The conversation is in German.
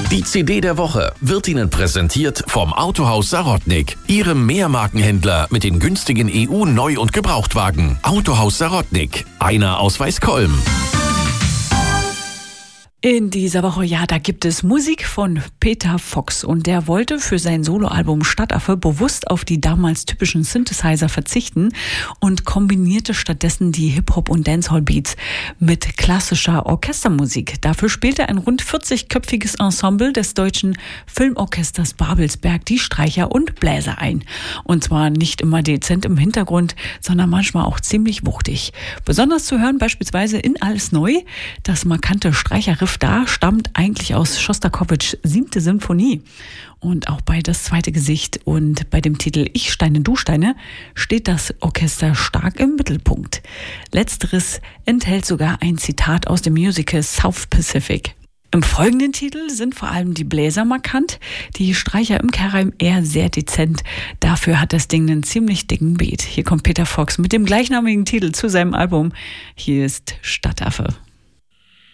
Die CD der Woche wird Ihnen präsentiert vom Autohaus Sarotnik, Ihrem Mehrmarkenhändler mit den günstigen EU-Neu- und Gebrauchtwagen. Autohaus Sarotnik, einer aus Weißkolm. In dieser Woche, da gibt es Musik von Peter Fox und der wollte für sein Soloalbum Stadtaffe bewusst auf die damals typischen Synthesizer verzichten und kombinierte stattdessen die Hip-Hop- und Dancehall-Beats mit klassischer Orchestermusik. Dafür spielte ein rund 40-köpfiges Ensemble des Deutschen Filmorchesters Babelsberg die Streicher und Bläser ein. Und zwar nicht immer dezent im Hintergrund, sondern manchmal auch ziemlich wuchtig. Besonders zu hören beispielsweise in Alles Neu, das markante Streicherriff da stammt eigentlich aus Schostakowitschs 7. Symphonie. Und auch bei Das zweite Gesicht und bei dem Titel Ich Steine, du Steine steht das Orchester stark im Mittelpunkt. Letzteres enthält sogar ein Zitat aus dem Musical South Pacific. Im folgenden Titel sind vor allem die Bläser markant, die Streicher im Kehrreim eher sehr dezent. Dafür hat das Ding einen ziemlich dicken Beat. Hier kommt Peter Fox mit dem gleichnamigen Titel zu seinem Album. Hier ist Stadtaffe.